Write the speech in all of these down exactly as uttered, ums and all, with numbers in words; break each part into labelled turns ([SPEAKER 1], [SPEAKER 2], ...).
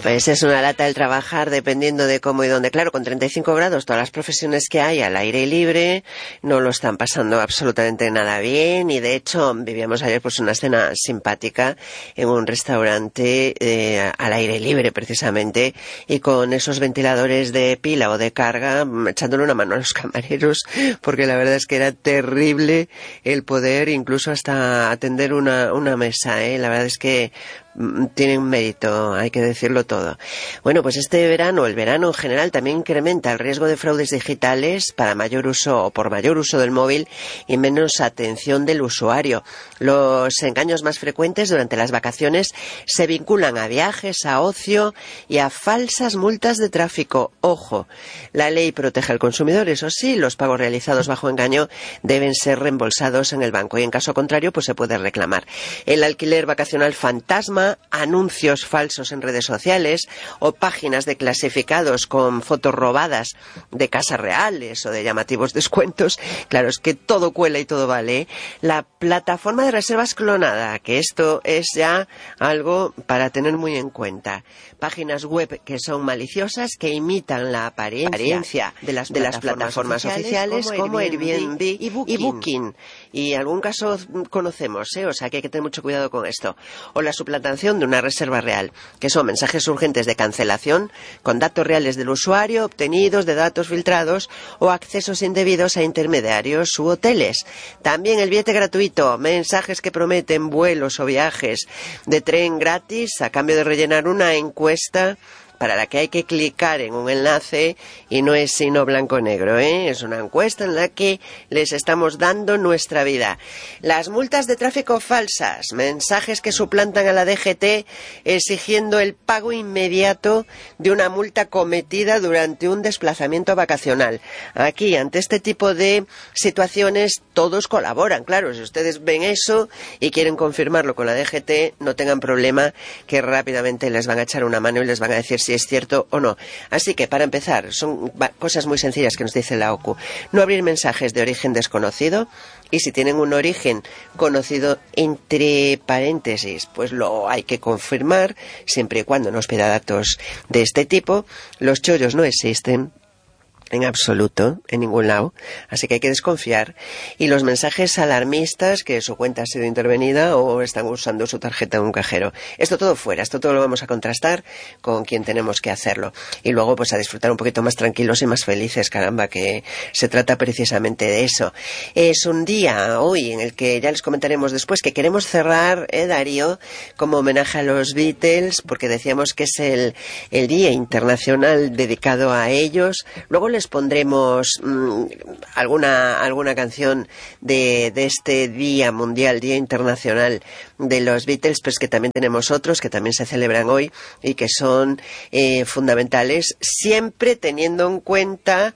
[SPEAKER 1] Pues es una lata el trabajar dependiendo de cómo y dónde. Claro, con treinta y cinco grados, todas las profesiones que hay al aire libre no lo están pasando absolutamente nada bien, y de hecho vivíamos ayer pues una escena simpática en un restaurante eh, al aire libre precisamente, y con esos ventiladores de pila o de carga echándole una mano a los camareros, porque la verdad es que era terrible el poder incluso hasta atender una, una mesa, ¿eh? La verdad es que tienen mérito, hay que decirlo todo. Bueno, pues este verano, el verano en general, también incrementa el riesgo de fraudes digitales para mayor uso o por mayor uso del móvil y menos atención del usuario. Los engaños más frecuentes durante las vacaciones se vinculan a viajes, a ocio y a falsas multas de tráfico. Ojo, la ley protege al consumidor, eso sí, los pagos realizados bajo engaño deben ser reembolsados en el banco y en caso contrario pues se puede reclamar. El alquiler vacacional fantasma, anuncios falsos en redes sociales o páginas de clasificados con fotos robadas de casas reales o de llamativos descuentos. Claro, es que todo cuela y todo vale. La plataforma de reservas clonada, que esto es ya algo para tener muy en cuenta. Páginas web que son maliciosas, que imitan la apariencia de las, de las plataformas oficiales, oficiales como Airbnb y Booking. y Booking. Y algún caso conocemos, ¿eh? O sea que hay que tener mucho cuidado con esto. O la suplantación de una reserva real, que son mensajes urgentes de cancelación con datos reales del usuario obtenidos de datos filtrados o accesos indebidos a intermediarios u hoteles. También el billete gratuito, mensajes que prometen vuelos o viajes de tren gratis a cambio de rellenar una encuesta para la que hay que clicar en un enlace y no es sino blanco-negro, ¿eh? Es una encuesta en la que les estamos dando nuestra vida. Las multas de tráfico falsas, mensajes que suplantan a la D G T exigiendo el pago inmediato de una multa cometida durante un desplazamiento vacacional. Aquí, ante este tipo de situaciones, todos colaboran. Claro, si ustedes ven eso y quieren confirmarlo con la D G T, no tengan problema, que rápidamente les van a echar una mano y les van a decir si es cierto o no. Así que, para empezar, son cosas muy sencillas que nos dice la O C U. No abrir mensajes de origen desconocido, y si tienen un origen conocido, entre paréntesis, pues lo hay que confirmar, siempre y cuando nos pida datos de este tipo. Los chollos no existen en absoluto, en ningún lado, así que hay que desconfiar. Y los mensajes alarmistas, que su cuenta ha sido intervenida o están usando su tarjeta en un cajero. Esto todo fuera, esto todo lo vamos a contrastar con quien tenemos que hacerlo. Y luego pues a disfrutar un poquito más tranquilos y más felices, caramba, que se trata precisamente de eso. Es un día hoy en el que ya les comentaremos después que queremos cerrar, eh, Darío, como homenaje a los Beatles, porque decíamos que es el, el Día Internacional dedicado a ellos. Luego les pondremos mmm, alguna alguna canción de, de este Día Mundial, Día Internacional de los Beatles, pues que también tenemos otros que también se celebran hoy y que son eh, fundamentales, siempre teniendo en cuenta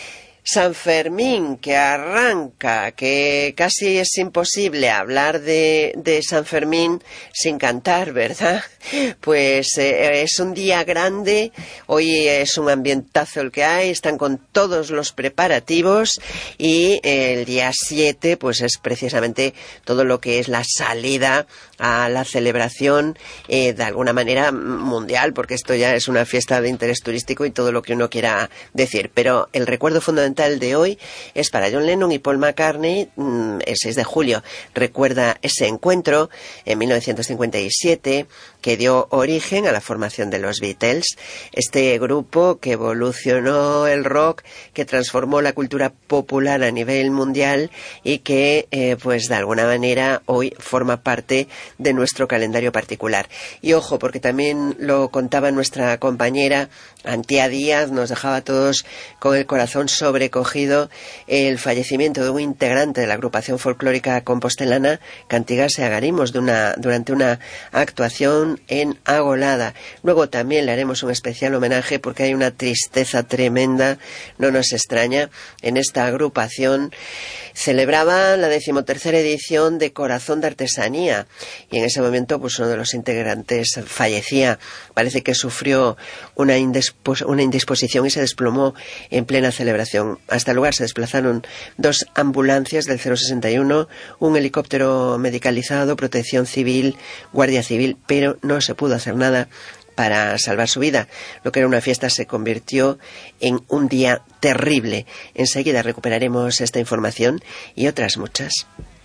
[SPEAKER 1] San Fermín, que arranca, que casi es imposible hablar de, de San Fermín sin cantar, ¿verdad? Pues eh, es un día grande, hoy es un ambientazo el que hay, están con todos los preparativos, y el día siete pues es precisamente todo lo que es la salida a la celebración eh, de alguna manera mundial, porque esto ya es una fiesta de interés turístico y todo lo que uno quiera decir, pero el recuerdo fundamental de hoy es para John Lennon y Paul McCartney. El seis de julio recuerda ese encuentro en mil novecientos cincuenta y siete que dio origen a la formación de los Beatles, este grupo que evolucionó el rock, que transformó la cultura popular a nivel mundial y que eh, pues de alguna manera hoy forma parte de nuestro calendario particular. Y ojo, porque también lo contaba nuestra compañera Antía Díaz, nos dejaba a todos con el corazón sobrecogido el fallecimiento de un integrante de la agrupación folclórica compostelana Cantigas y Agarimos de una, durante una actuación en Agolada. Luego también le haremos un especial homenaje porque hay una tristeza tremenda, no nos extraña, en esta agrupación. Celebraba la decimotercera edición de Corazón de Artesanía y en ese momento pues uno de los integrantes fallecía. Parece que sufrió una, indispos- una indisposición y se desplomó en plena celebración. Hasta el lugar se desplazaron dos ambulancias del cero sesenta y uno, un helicóptero medicalizado, protección civil, guardia civil, pero no se pudo hacer nada para salvar su vida. Lo que era una fiesta se convirtió en un día terrible. Enseguida recuperaremos esta información y otras muchas.